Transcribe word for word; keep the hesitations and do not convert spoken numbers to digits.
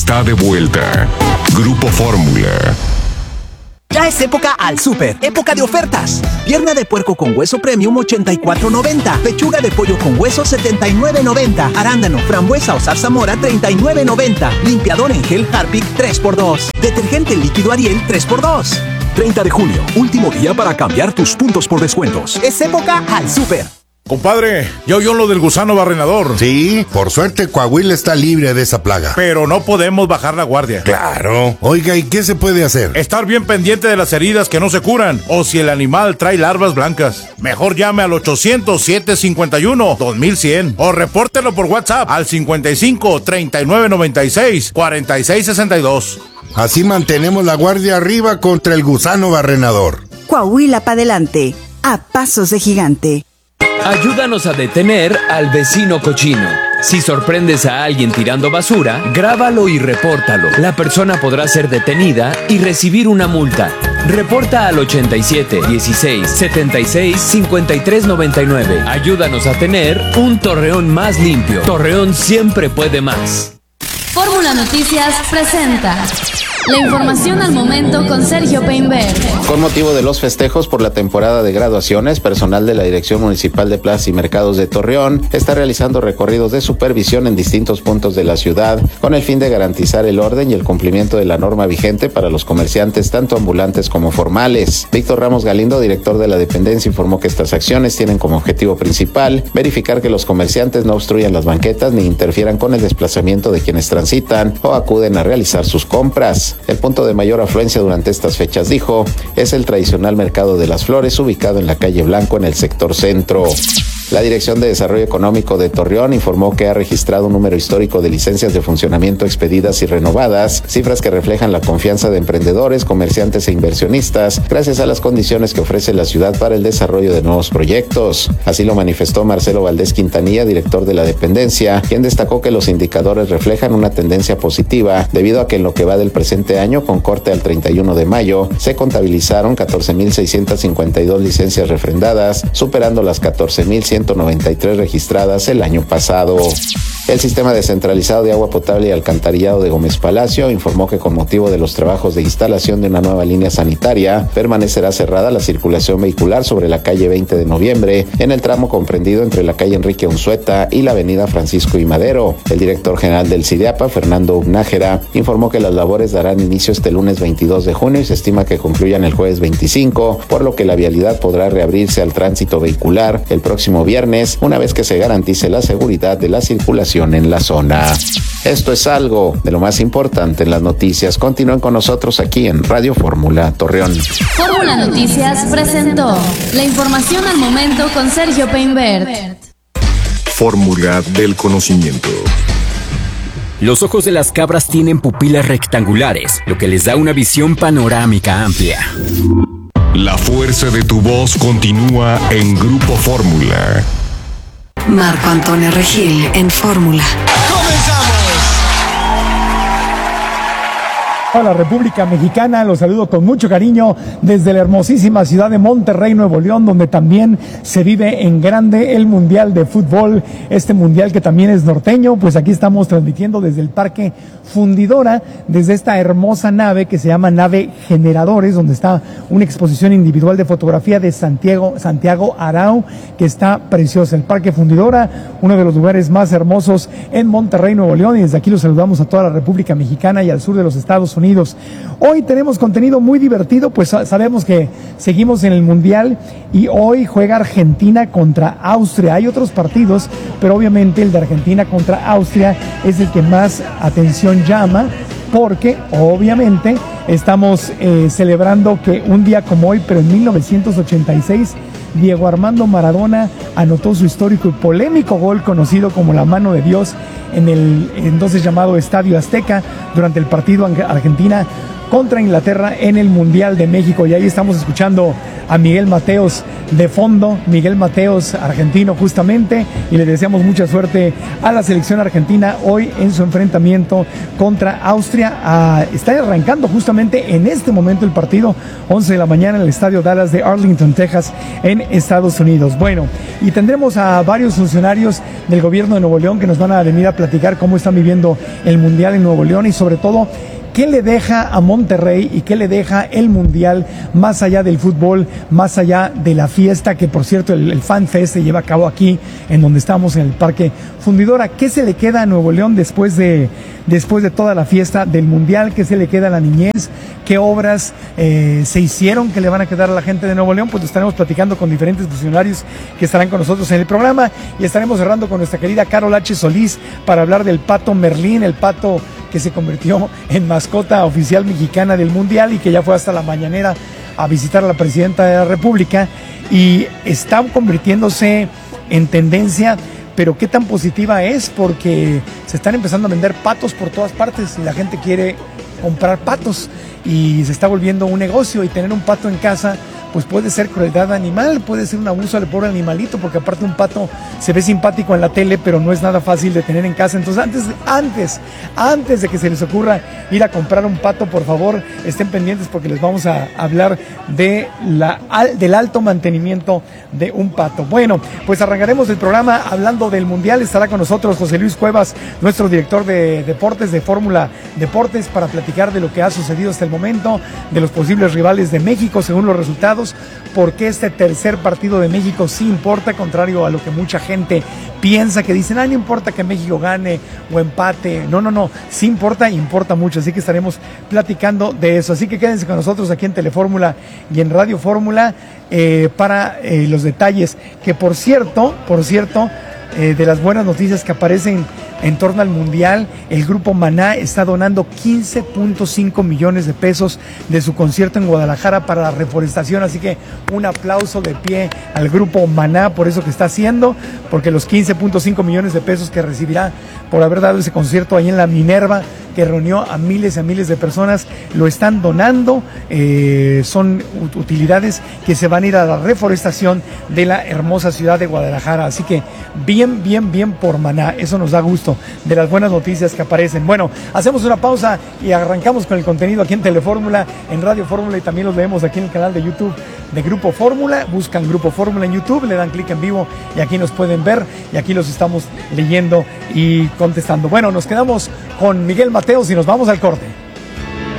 está de vuelta. Grupo Fórmula. Ya es época al súper, época de ofertas. Pierna de puerco con hueso premium ochenta y cuatro noventa. Pechuga de pollo con hueso setenta y nueve noventa. Arándano, frambuesa o zarzamora treinta y nueve noventa. Limpiador en gel Harpic tres por dos. Detergente líquido Ariel tres por dos. treinta de junio, último día para cambiar tus puntos por descuentos. Es época al súper. Compadre, ¿ya oyó lo del gusano barrenador? Sí, por suerte Coahuila está libre de esa plaga. Pero no podemos bajar la guardia. Claro. Oiga, ¿y qué se puede hacer? Estar bien pendiente de las heridas que no se curan, o si el animal trae larvas blancas. Mejor llame al ochocientos, siete cincuenta y uno, dos mil cien o repórtelo por WhatsApp al cincuenta y cinco, treinta y nueve noventa y seis, cuarenta y seis sesenta y dos. Así mantenemos la guardia arriba contra el gusano barrenador. Coahuila para adelante, a pasos de gigante. Ayúdanos a detener al vecino cochino. Si sorprendes a alguien tirando basura, grábalo y repórtalo. La persona podrá ser detenida y recibir una multa. Reporta al ochenta y siete, dieciséis, setenta y seis, cincuenta y tres noventa y nueve. Ayúdanos a tener un Torreón más limpio. Torreón siempre puede más. Fórmula Noticias presenta la información al momento con Sergio Peinberg. Con motivo de los festejos por la temporada de graduaciones, personal de la Dirección Municipal de Plazas y Mercados de Torreón está realizando recorridos de supervisión en distintos puntos de la ciudad con el fin de garantizar el orden y el cumplimiento de la norma vigente para los comerciantes tanto ambulantes como formales. Víctor Ramos Galindo, director de la dependencia, informó que estas acciones tienen como objetivo principal verificar que los comerciantes no obstruyan las banquetas ni interfieran con el desplazamiento de quienes transitan o acuden a realizar sus compras. El punto de mayor afluencia durante estas fechas, dijo, es el tradicional Mercado de las Flores, ubicado en la calle Blanco en el sector centro. La Dirección de Desarrollo Económico de Torreón informó que ha registrado un número histórico de licencias de funcionamiento expedidas y renovadas, cifras que reflejan la confianza de emprendedores, comerciantes e inversionistas, gracias a las condiciones que ofrece la ciudad para el desarrollo de nuevos proyectos. Así lo manifestó Marcelo Valdés Quintanilla, director de la dependencia, quien destacó que los indicadores reflejan una tendencia positiva, debido a que en lo que va del presente año, con corte al treinta y uno de mayo, se contabilizaron catorce mil seiscientas cincuenta y dos licencias refrendadas, superando las catorce mil ciento noventa y tres registradas el año pasado. El Sistema Descentralizado de Agua Potable y Alcantarillado de Gómez Palacio informó que con motivo de los trabajos de instalación de una nueva línea sanitaria, permanecerá cerrada la circulación vehicular sobre la calle veinte de noviembre, en el tramo comprendido entre la calle Enrique Unzueta y la avenida Francisco I. Madero. El director general del SIDEAPA, Fernando Nájera, informó que las labores darán inicio este lunes veintidós de junio y se estima que concluyan el jueves veinticinco, por lo que la vialidad podrá reabrirse al tránsito vehicular el próximo viernes, una vez que se garantice la seguridad de la circulación en la zona. Esto es algo de lo más importante en las noticias. Continúen con nosotros aquí en Radio Fórmula Torreón. Fórmula Noticias presentó la información al momento con Sergio Peinberg. Fórmula del conocimiento. Los ojos de las cabras tienen pupilas rectangulares, lo que les da una visión panorámica amplia. La fuerza de tu voz continúa en Grupo Fórmula. Marco Antonio Regil en Fórmula. A la República Mexicana, los saludo con mucho cariño desde la hermosísima ciudad de Monterrey, Nuevo León, donde también se vive en grande el Mundial de Fútbol, este Mundial que también es norteño. Pues aquí estamos transmitiendo desde el Parque Fundidora, desde esta hermosa nave que se llama Nave Generadores, donde está una exposición individual de fotografía de Santiago, Santiago Arau, que está preciosa. El Parque Fundidora, uno de los lugares más hermosos en Monterrey, Nuevo León, y desde aquí los saludamos a toda la República Mexicana y al sur de los Estados Unidos. Hoy tenemos contenido muy divertido, pues sabemos que seguimos en el Mundial y hoy juega Argentina contra Austria. Hay otros partidos, pero obviamente el de Argentina contra Austria es el que más atención llama, porque obviamente estamos eh, celebrando que un día como hoy, pero en mil novecientos ochenta y seis, Diego Armando Maradona anotó su histórico y polémico gol conocido como la mano de Dios en el entonces llamado Estadio Azteca durante el partido Argentina contra Inglaterra en el Mundial de México. Y ahí estamos escuchando a Miguel Mateos de fondo, Miguel Mateos, argentino justamente, y le deseamos mucha suerte a la selección argentina hoy en su enfrentamiento contra Austria. Ah, está arrancando justamente en este momento el partido, once de la mañana en el estadio Dallas de Arlington, Texas, en Estados Unidos. Bueno, y tendremos a varios funcionarios del gobierno de Nuevo León que nos van a venir a platicar cómo están viviendo el Mundial en Nuevo León y sobre todo ¿qué le deja a Monterrey y qué le deja el Mundial más allá del fútbol, más allá de la fiesta, que por cierto el, el Fan Fest se lleva a cabo aquí, en donde estamos, en el Parque Fundidora? ¿Qué se le queda a Nuevo León después de, después de toda la fiesta del Mundial? ¿Qué se le queda a la niñez? ¿Qué obras eh, se hicieron que le van a quedar a la gente de Nuevo León? Pues lo estaremos platicando con diferentes funcionarios que estarán con nosotros en el programa, y estaremos cerrando con nuestra querida Carol H. Solís para hablar del Pato Merlín, el pato que se convirtió en mascota oficial mexicana del Mundial y que ya fue hasta la mañanera a visitar a la presidenta de la República, y está convirtiéndose en tendencia. Pero qué tan positiva es, porque se están empezando a vender patos por todas partes y la gente quiere comprar patos y se está volviendo un negocio, y tener un pato en casa pues puede ser crueldad animal, puede ser un abuso al pobre animalito, porque aparte un pato se ve simpático en la tele, pero no es nada fácil de tener en casa. Entonces antes, antes, antes de que se les ocurra ir a comprar un pato, por favor, estén pendientes, porque les vamos a hablar de la, del alto mantenimiento de un pato. Bueno, pues arrancaremos el programa hablando del Mundial. Estará con nosotros José Luis Cuevas, nuestro director de deportes de Fórmula Deportes, para platicar de lo que ha sucedido hasta el momento, de los posibles rivales de México según los resultados, porque este tercer partido de México sí importa, contrario a lo que mucha gente piensa, que dicen, ah, no importa que México gane o empate. No, no, no, sí importa, importa mucho, así que estaremos platicando de eso. Así que quédense con nosotros aquí en Telefórmula y en Radio Fórmula eh, para eh, los detalles, que por cierto, por cierto, eh, de las buenas noticias que aparecen en torno al Mundial, el grupo Maná está donando quince punto cinco millones de pesos de su concierto en Guadalajara para la reforestación, así que un aplauso de pie al grupo Maná por eso que está haciendo, porque los quince punto cinco millones de pesos que recibirá por haber dado ese concierto ahí en la Minerva, que reunió a miles y a miles de personas, lo están donando, eh, son utilidades que se van a ir a la reforestación de la hermosa ciudad de Guadalajara, así que bien, bien, bien por Maná, eso nos da gusto, de las buenas noticias que aparecen. Bueno, hacemos una pausa y arrancamos con el contenido aquí en Telefórmula, en Radio Fórmula, y también los leemos aquí en el canal de YouTube de Grupo Fórmula. Buscan Grupo Fórmula en YouTube, le dan clic en vivo y aquí nos pueden ver, y aquí los estamos leyendo y contestando. Bueno, nos quedamos con Miguel Mateos y nos vamos al corte.